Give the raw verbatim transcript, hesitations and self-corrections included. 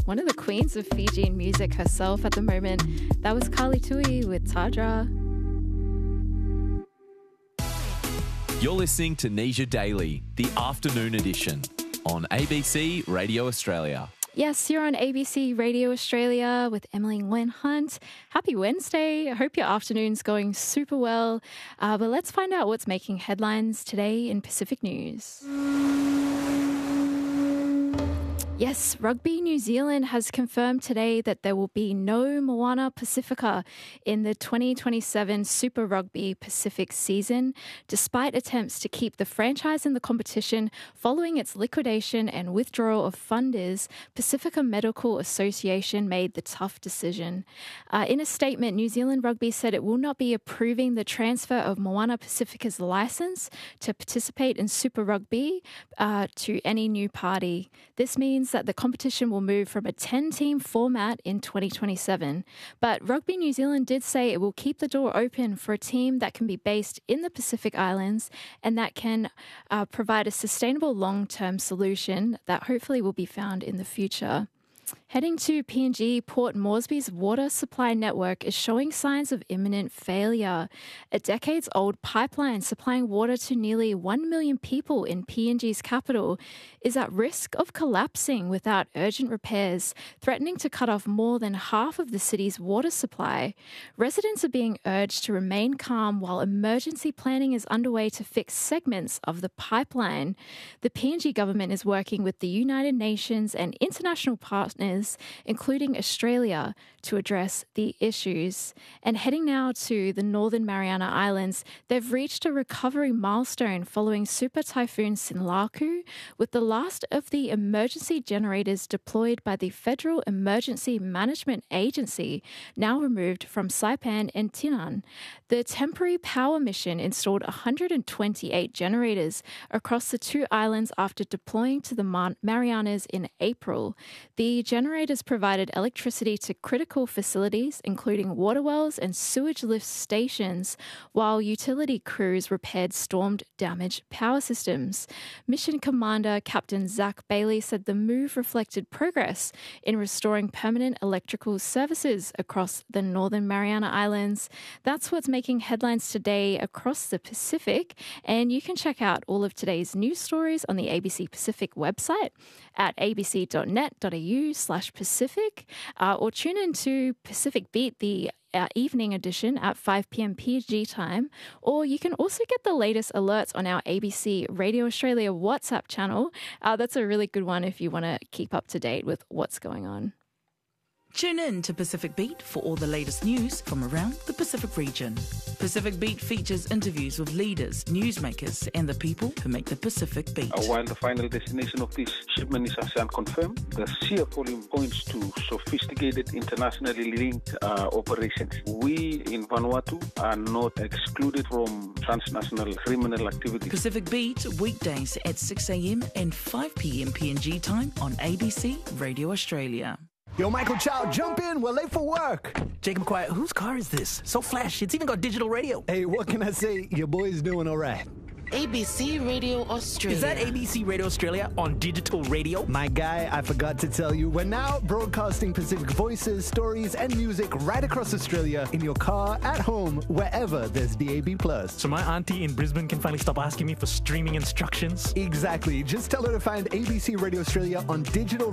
one of the queens of Fijian music herself at the moment. That was Carly Tui with Tadra. You're listening to Nesia Daily, the afternoon edition, on A B C Radio Australia. Yes, you're on A B C Radio Australia with Emily Nguyen Hunt. Happy Wednesday. I hope your afternoon's going super well. Uh, but let's find out what's making headlines today in Pacific News. Yes, Rugby New Zealand has confirmed today that there will be no Moana Pacifica in the twenty twenty-seven Super Rugby Pacific season, despite attempts to keep the franchise in the competition following its liquidation and withdrawal of funders. Pacifica Medical Association made the tough decision. Uh, in a statement, New Zealand Rugby said it will not be approving the transfer of Moana Pacifica's license to participate in Super Rugby uh, to any new party. This means that the competition will move from a ten-team format in twenty twenty-seven. But Rugby New Zealand did say it will keep the door open for a team that can be based in the Pacific Islands and that can uh, provide a sustainable long-term solution that hopefully will be found in the future. Heading to P N G, Port Moresby's water supply network is showing signs of imminent failure. A decades-old pipeline supplying water to nearly one million people in P N G's capital is at risk of collapsing without urgent repairs, threatening to cut off more than half of the city's water supply. Residents are being urged to remain calm while emergency planning is underway to fix segments of the pipeline. The P N G government is working with the United Nations and international partners, including Australia, to address the issues. And heading now to the Northern Mariana Islands, they've reached a recovery milestone following Super Typhoon Sinlaku, with the last of the emergency generators deployed by the Federal Emergency Management Agency now removed from Saipan and Tinan. The temporary power mission installed one hundred twenty-eight generators across the two islands after deploying to the Mar- Marianas in April. The generators provided electricity to critical facilities, including water wells and sewage lift stations, while utility crews repaired storm-damaged power systems. Mission Commander Captain Zach Bailey said the move reflected progress in restoring permanent electrical services across the Northern Mariana Islands. That's what's making headlines today across the Pacific, and you can check out all of today's news stories on the A B C Pacific website at abc.net.au slash Pacific, uh, or tune in to Pacific Beat, the uh, evening edition at five p.m. P N G time, or you can also get the latest alerts on our A B C Radio Australia WhatsApp channel. Uh, that's a really good one if you want to keep up to date with what's going on. Tune in to Pacific Beat for all the latest news from around the Pacific region. Pacific Beat features interviews with leaders, newsmakers and the people who make the Pacific Beat. Uh, while the final destination of this shipment is unconfirmed, the sheer volume points to sophisticated, internationally linked uh, operations. We in Vanuatu are not excluded from transnational criminal activity. Pacific Beat, weekdays at six a.m. and five p.m. P N G time on A B C Radio Australia. Yo, Michael Chow, jump in. We're late for work. Jacob Quiet, whose car is this? So flashy. It's even got digital radio. Hey, what can I say? Your boy's doing all right. A B C Radio Australia. Is that A B C Radio Australia on digital radio? My guy, I forgot to tell you, we're now broadcasting Pacific voices, stories, and music right across Australia in your car, at home, wherever there's D A B plus. So my auntie in Brisbane can finally stop asking me for streaming instructions? Exactly. Just tell her to find A B C Radio Australia on digital